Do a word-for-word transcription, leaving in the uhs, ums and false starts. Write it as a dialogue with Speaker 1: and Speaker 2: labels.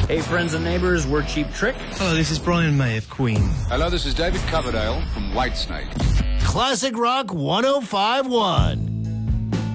Speaker 1: Hey, friends and neighbors, we're Cheap Trick.
Speaker 2: Hello, this is Brian May of Queen.
Speaker 3: Hello, this is David Coverdale from Whitesnake.
Speaker 4: Classic Rock one oh five point one.